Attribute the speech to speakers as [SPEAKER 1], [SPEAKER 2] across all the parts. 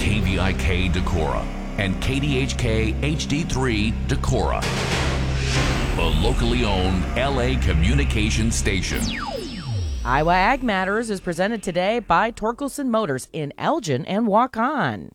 [SPEAKER 1] KVIK Decorah and KDHK HD3 Decorah, the locally owned LA communication station.
[SPEAKER 2] Iowa Ag Matters is presented today by Torkelson Motors in Elgin and Waukon.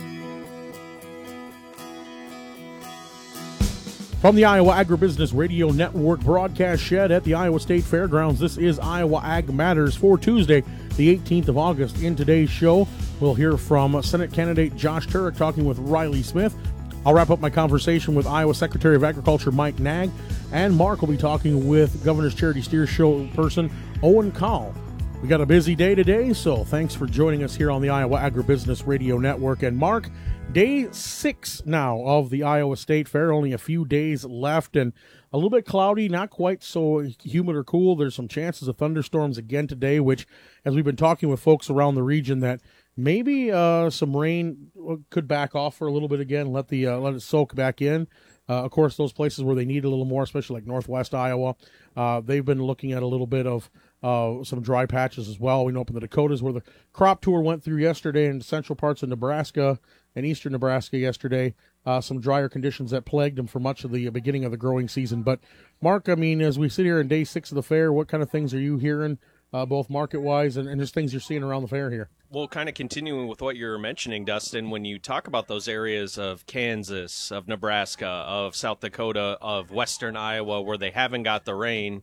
[SPEAKER 3] From the Iowa Agribusiness Radio Network broadcast shed at the Iowa State Fairgrounds, this is Iowa Ag Matters for Tuesday, the 18th of August. In today's show, we'll hear from Senate candidate Josh Turek talking with Riley Smith. I'll wrap up my conversation with Iowa Secretary of Agriculture Mike Naig, and Mark will be talking with Governor's Charity Steer Show person Owen Call. We got a busy day today, so thanks for joining us here on the Iowa Agribusiness Radio Network. And Mark, day 6 now of the Iowa State Fair, only a few days left, and a little bit cloudy, not quite so humid or cool. There's some chances of thunderstorms again today, which, as we've been talking with folks around the region, that maybe some rain could back off for a little bit again, let it soak back in. Of course, those places where they need a little more, especially like northwest Iowa, they've been looking at a little bit of some dry patches as well. We know up in the Dakotas where the crop tour went through yesterday, in central parts of Nebraska and eastern Nebraska yesterday, some drier conditions that plagued them for much of the beginning of the growing season. But, Mark, I mean, as we sit here in day 6 of the fair, what kind of things are you hearing, both market-wise and just things you're seeing around the fair here?
[SPEAKER 4] Well, kind of continuing with what you're mentioning, Dustin, when you talk about those areas of Kansas, of Nebraska, of South Dakota, of western Iowa where they haven't got the rain,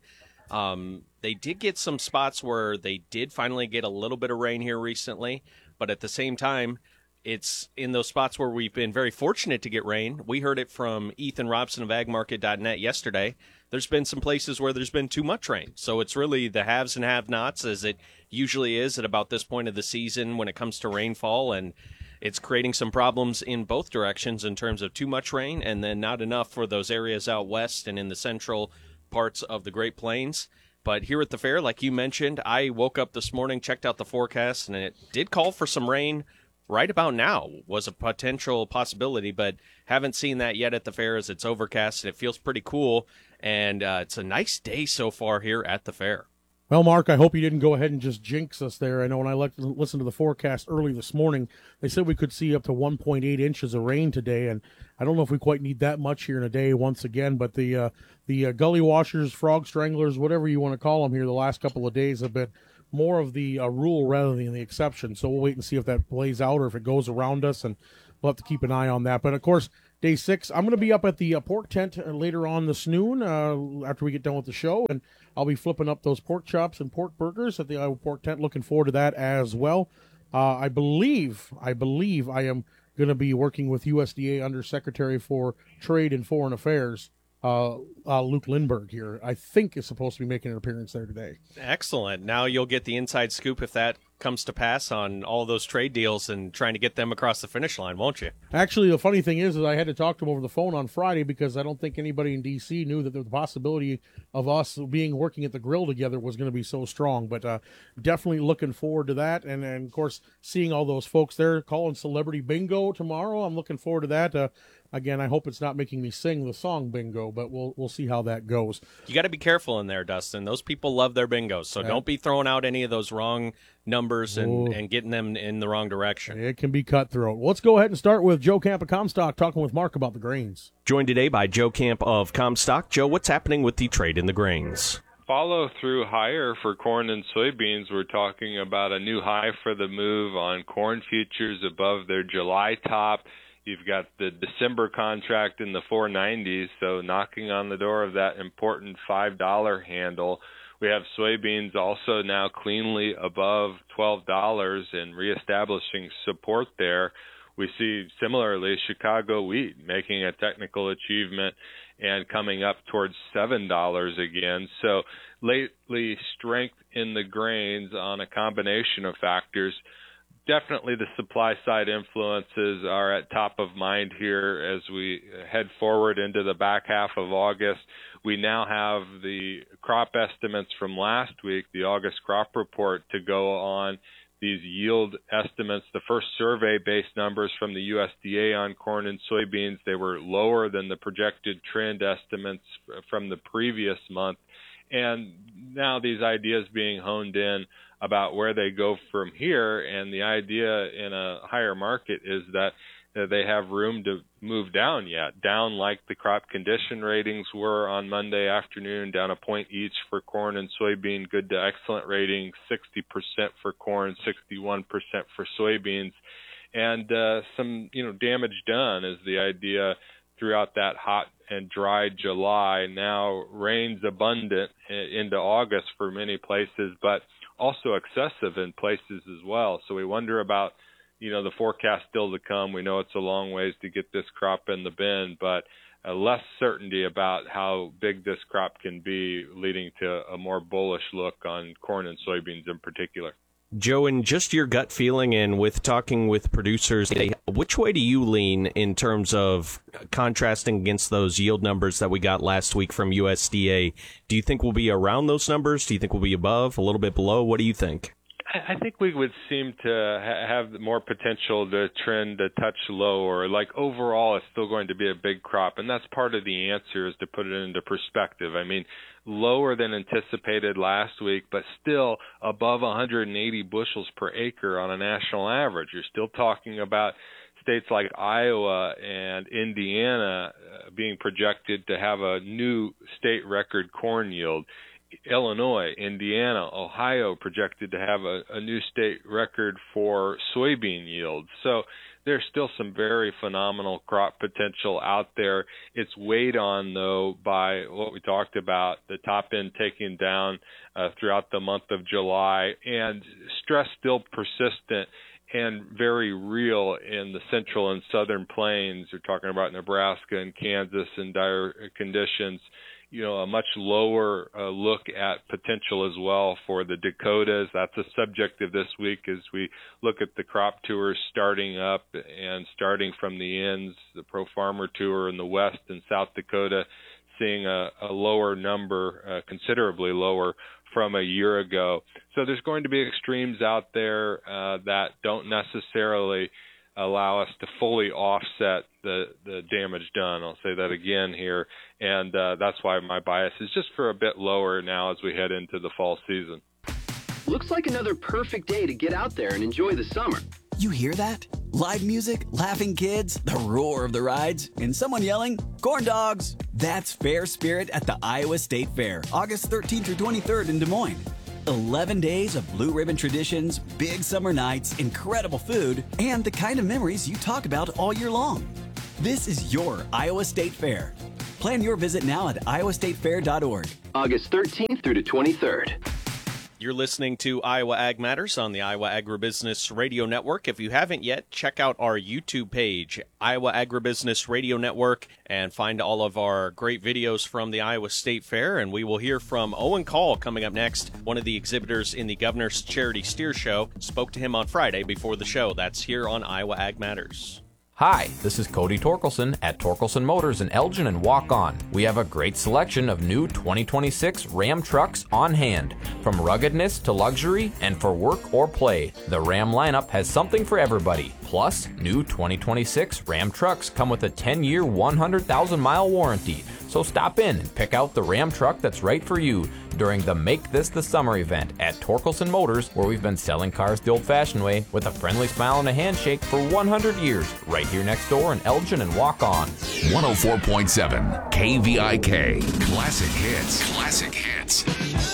[SPEAKER 4] they did get some spots where they did finally get a little bit of rain here recently, but at the same time, it's in those spots where we've been very fortunate to get rain. We heard it from Ethan Robson of agmarket.net yesterday. There's been some places where there's been too much rain. So it's really the haves and have-nots, as it usually is at about this point of the season when it comes to rainfall. And it's creating some problems in both directions in terms of too much rain and then not enough for those areas out west and in the central parts of the Great Plains. But here at the fair, like you mentioned, I woke up this morning, checked out the forecast, and it did call for some rain. Right about now was a potential possibility, but haven't seen that yet at the fair as it's overcast and it feels pretty cool. And it's a nice day so far here at the fair.
[SPEAKER 3] Well, Mark, I hope you didn't go ahead and just jinx us there. I know when I listened to the forecast early this morning, they said we could see up to 1.8 inches of rain today, and I don't know if we quite need that much here in a day once again, but the gully washers, frog stranglers, whatever you want to call them here the last couple of days have been more of the rule rather than the exception. So we'll wait and see if that plays out or if it goes around us, and we'll have to keep an eye on that. But, of course, day 6, I'm going to be up at the pork tent later on this noon after we get done with the show, and I'll be flipping up those pork chops and pork burgers at the Iowa Pork Tent. Looking forward to that as well. I believe I am going to be working with USDA Undersecretary for Trade and Foreign Affairs, Luke Lindberg here, I think is supposed to be making an appearance there today.
[SPEAKER 4] Excellent. Now you'll get the inside scoop if that comes to pass on all those trade deals and trying to get them across the finish line, won't you?
[SPEAKER 3] Actually, the funny thing is I had to talk to him over the phone on Friday because I don't think anybody in D.C. knew that the possibility of us working at the grill together was going to be so strong. But definitely looking forward to that. And of course, seeing all those folks there calling Celebrity Bingo tomorrow. I'm looking forward to that. Again, I hope it's not making me sing the song bingo, but we'll see how that goes.
[SPEAKER 4] You got to be careful in there, Dustin. Those people love their bingos, so don't be throwing out any of those wrong numbers and getting them in the wrong direction.
[SPEAKER 3] It can be cutthroat. Well, let's go ahead and start with Joe Camp of Comstock talking with Mark about the grains.
[SPEAKER 4] Joined today by Joe Camp of Comstock. Joe, what's happening with the trade in the grains?
[SPEAKER 5] Follow through higher for corn and soybeans. We're talking about a new high for the move on corn futures above their July top. You've got the December contract in the 490s, so knocking on the door of that important $5 handle. We have soybeans also now cleanly above $12 and reestablishing support there. We see similarly Chicago wheat making a technical achievement and coming up towards $7 again. So lately strength in the grains on a combination of factors. Definitely the supply side influences are at top of mind here as we head forward into the back half of August. We now have the crop estimates from last week, the August crop report, to go on. These yield estimates, the first survey-based numbers from the USDA on corn and soybeans, they were lower than the projected trend estimates from the previous month. And now these ideas being honed in about where they go from here. And the idea in a higher market is that they have room to move down yet, down like the crop condition ratings were on Monday afternoon, down a point each for corn and soybean, good to excellent ratings, 60% for corn, 61% for soybeans. And some, damage done is the idea throughout that hot and dry July. Now rain's abundant into August for many places, but also excessive in places as well. So we wonder about, the forecast still to come. We know it's a long ways to get this crop in the bin, but less certainty about how big this crop can be, leading to a more bullish look on corn and soybeans in particular.
[SPEAKER 4] Joe, and just your gut feeling and with talking with producers, which way do you lean in terms of contrasting against those yield numbers that we got last week from USDA? Do you think we'll be around those numbers? Do you think we'll be above, a little bit below? What do you think?
[SPEAKER 5] I think we would seem to have more potential to trend a touch lower. Like overall, it's still going to be a big crop, and that's part of the answer, is to put it into perspective. I mean, lower than anticipated last week, but still above 180 bushels per acre on a national average. You're still talking about states like Iowa and Indiana being projected to have a new state record corn yield. Illinois, Indiana, Ohio projected to have a new state record for soybean yields. So there's still some very phenomenal crop potential out there. It's weighed on, though, by what we talked about, the top end taking down throughout the month of July, and stress still persistent and very real in the central and southern plains. We're talking about Nebraska and Kansas in dire conditions. A much lower look at potential as well for the Dakotas. That's a subject of this week as we look at the crop tours starting up and starting from the ends, the Pro Farmer Tour in the West and South Dakota, seeing a lower number, considerably lower from a year ago. So there's going to be extremes out there that don't necessarily allow us to fully offset the damage done. I'll say that again here, and that's why my bias is just for a bit lower now as we head into the fall season.
[SPEAKER 6] Looks like another perfect day to get out there and enjoy the summer.
[SPEAKER 7] You hear that? Live music, laughing kids, the roar of the rides, and someone yelling, "Corn dogs!" That's Fair Spirit at the Iowa State Fair, August 13th through 23rd in Des Moines. 11 days of blue ribbon traditions, big summer nights, incredible food, and the kind of memories you talk about all year long. This is your Iowa State Fair. Plan your visit now at iowastatefair.org.
[SPEAKER 6] August 13th through the 23rd.
[SPEAKER 4] You're listening to Iowa Ag Matters on the Iowa Agribusiness Radio Network. If you haven't yet, check out our YouTube page, Iowa Agribusiness Radio Network, and find all of our great videos from the Iowa State Fair. And we will hear from Owen Call coming up next, one of the exhibitors in the Governor's Charity Steer Show. Spoke to him on Friday before the show. That's here on Iowa Ag Matters.
[SPEAKER 8] Hi, this is Cody Torkelson at Torkelson Motors in Elgin and Walk On. We have a great selection of new 2026 Ram trucks on hand. From ruggedness to luxury and for work or play, the Ram lineup has something for everybody. Plus, new 2026 Ram trucks come with a 10-year, 100,000-mile warranty. So stop in and pick out the Ram truck that's right for you during the Make This the Summer event at Torkelson Motors, where we've been selling cars the old-fashioned way with a friendly smile and a handshake for 100 years, right here next door in Elgin and Walk On.
[SPEAKER 1] 104.7 KVIK. Classic hits. Classic hits.